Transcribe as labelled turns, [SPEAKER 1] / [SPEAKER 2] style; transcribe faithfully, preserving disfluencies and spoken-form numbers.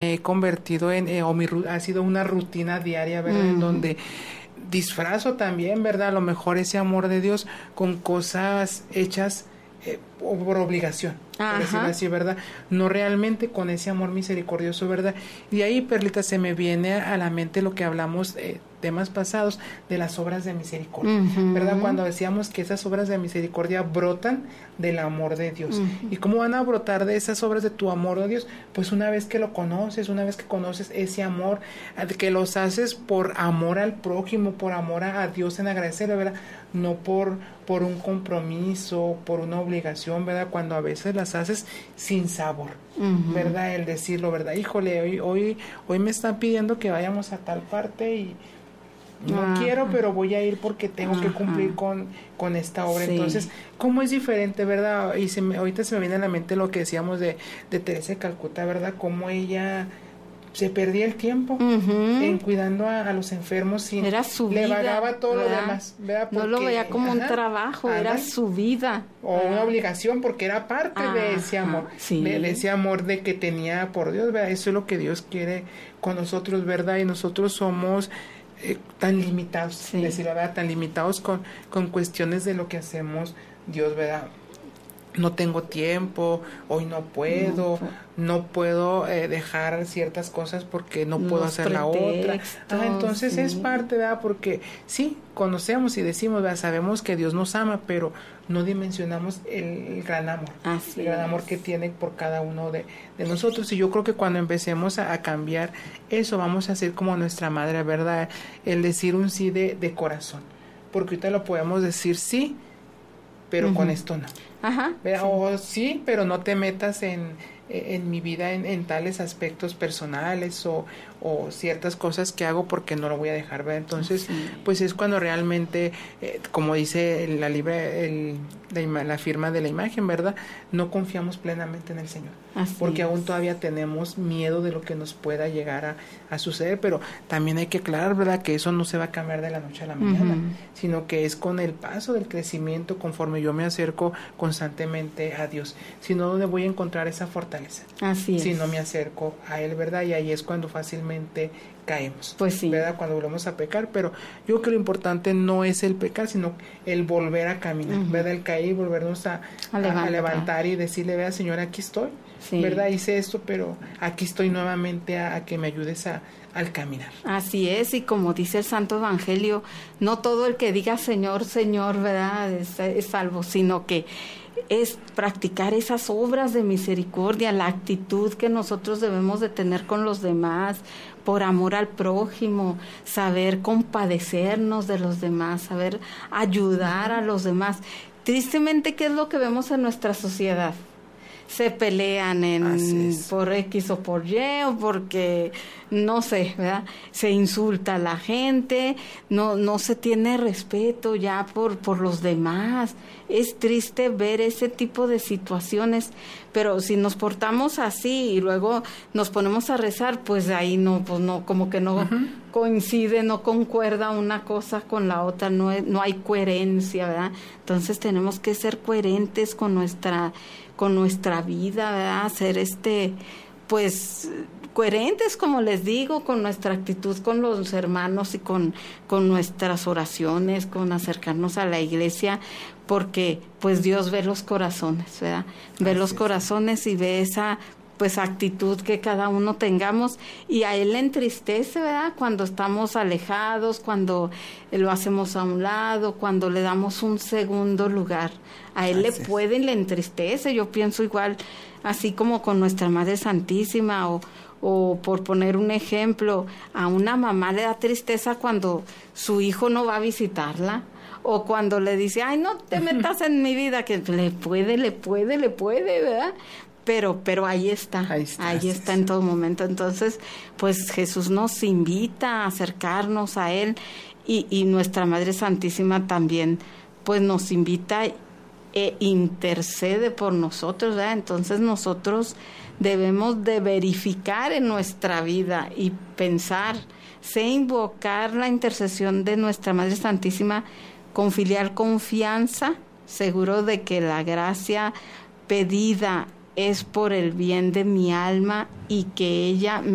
[SPEAKER 1] he convertido en, eh, o mi, ha sido una rutina diaria, ¿verdad? Uh-huh. En donde disfrazo también, ¿verdad? A lo mejor ese amor de Dios con cosas hechas eh, por obligación,
[SPEAKER 2] Ajá.
[SPEAKER 1] por decirlo así, ¿verdad? No realmente con ese amor misericordioso, ¿verdad? Y ahí, Perlita, se me viene a la mente lo que hablamos eh, temas pasados de las obras de misericordia, uh-huh. ¿verdad? Cuando decíamos que esas obras de misericordia brotan del amor de Dios. Uh-huh. ¿Y cómo van a brotar de esas obras de tu amor de Dios? Pues una vez que lo conoces, una vez que conoces ese amor, que los haces por amor al prójimo, por amor a, a Dios en agradecerle, ¿verdad? No por, por un compromiso, por una obligación, ¿verdad? Cuando a veces las haces sin sabor, uh-huh. ¿verdad? El decirlo, ¿verdad? Híjole, hoy, hoy, hoy me están pidiendo que vayamos a tal parte y no Ajá. quiero, pero voy a ir porque tengo Ajá. que cumplir con, con esta obra. Sí. Entonces, ¿cómo es diferente, verdad? Y se me, ahorita se me viene a la mente lo que decíamos de, de Teresa de Calcuta, ¿verdad? Cómo ella se perdía el tiempo uh-huh. en cuidando a, a los enfermos sin
[SPEAKER 2] era su
[SPEAKER 1] le
[SPEAKER 2] vida,
[SPEAKER 1] pagaba todo
[SPEAKER 2] ¿verdad?
[SPEAKER 1] Lo demás, ¿verdad? Porque,
[SPEAKER 2] no lo veía como
[SPEAKER 1] ajá,
[SPEAKER 2] un trabajo,
[SPEAKER 1] ajá,
[SPEAKER 2] era su vida
[SPEAKER 1] o ¿verdad? Una obligación porque era parte ajá, de ese amor,
[SPEAKER 2] sí.
[SPEAKER 1] de, de ese amor de que tenía por Dios, ¿verdad? Eso es lo que Dios quiere con nosotros, ¿verdad? Y nosotros somos Eh, tan limitados, sí. decir la verdad, tan limitados con, con cuestiones de lo que hacemos, Dios, ¿verdad? No tengo tiempo, hoy no puedo, no, no puedo eh, dejar ciertas cosas porque no puedo
[SPEAKER 2] Los
[SPEAKER 1] hacer la otra. Ah, entonces
[SPEAKER 2] sí.
[SPEAKER 1] es parte, ¿verdad? Porque sí, conocemos y decimos, ¿verdad? Sabemos que Dios nos ama, pero no dimensionamos el, el gran amor,
[SPEAKER 2] Así
[SPEAKER 1] el gran
[SPEAKER 2] es.
[SPEAKER 1] amor que tiene por cada uno de, de nosotros. Y yo creo que cuando empecemos a, a cambiar eso, vamos a hacer como nuestra madre, ¿verdad? El decir un sí de, de corazón, porque ahorita lo podemos decir sí, pero uh-huh. con esto no.
[SPEAKER 2] Ajá.
[SPEAKER 1] Sí. O sí, pero no te metas en, en mi vida en, en tales aspectos personales o, o ciertas cosas que hago porque no lo voy a dejar ver. Entonces, sí. pues es cuando realmente, eh, como dice la libre, el, la, la firma de la imagen, ¿verdad? No confiamos plenamente en el Señor.
[SPEAKER 2] Así
[SPEAKER 1] porque
[SPEAKER 2] es.
[SPEAKER 1] aún todavía tenemos miedo de lo que nos pueda llegar a, a suceder, pero también hay que aclarar, ¿verdad? Que eso no se va a cambiar de la noche a la mañana, uh-huh. sino que es con el paso del crecimiento conforme yo me acerco constantemente a Dios. Si no, ¿dónde voy a encontrar esa fortaleza?
[SPEAKER 2] Así es.
[SPEAKER 1] Si no me acerco a Él, ¿verdad? Y ahí es cuando fácilmente caemos,
[SPEAKER 2] pues sí.
[SPEAKER 1] ¿verdad? Cuando volvemos a pecar, pero yo creo que lo importante no es el pecar, sino el volver a caminar, uh-huh. ¿verdad? El caer y volvernos a, a, levantar. a levantar y decirle, vea, Señor, aquí estoy, sí. ¿verdad? Hice esto, pero aquí estoy nuevamente a, a que me ayudes a, al caminar.
[SPEAKER 2] Así es, y como dice el Santo Evangelio, no todo el que diga Señor, Señor, ¿verdad? Es, es salvo, sino que es practicar esas obras de misericordia, la actitud que nosotros debemos de tener con los demás, por amor al prójimo, saber compadecernos de los demás, saber ayudar a los demás. Tristemente, ¿qué es lo que vemos en nuestra sociedad? Se pelean en por X o por Y o porque no sé, ¿verdad? Se insulta a la gente, no no se tiene respeto ya por por los demás. Es triste ver ese tipo de situaciones, pero si nos portamos así y luego nos ponemos a rezar, pues ahí no, pues no, como que no uh-huh. coincide, no concuerda una cosa con la otra, no es, no hay coherencia, ¿verdad? Entonces tenemos que ser coherentes con nuestra con nuestra vida, ¿verdad? Ser este, pues, coherentes, como les digo, con nuestra actitud con los hermanos y con, con nuestras oraciones, con acercarnos a la iglesia, porque, pues, Dios ve los corazones, ¿verdad? Ve Así los corazones y ve esa, pues, actitud que cada uno tengamos, y a Él le entristece, ¿verdad? Cuando estamos alejados, cuando lo hacemos a un lado, cuando le damos un segundo lugar. A Él Así le puede y le entristece. Yo pienso igual, así como con nuestra Madre Santísima, o, o por poner un ejemplo, a una mamá le da tristeza cuando su hijo no va a visitarla, o cuando le dice, ay, no te metas en mi vida, que le puede, le puede, le puede, ¿verdad? Pero, pero ahí está, ahí está, ahí está en todo momento. Entonces, pues Jesús nos invita a acercarnos a Él, y, y nuestra Madre Santísima también, pues nos invita e intercede por nosotros, ¿verdad? Entonces nosotros debemos de verificar en nuestra vida y pensar, sé invocar la intercesión de nuestra Madre Santísima con filial confianza, seguro de que la gracia pedida es por el bien de mi alma y que ella me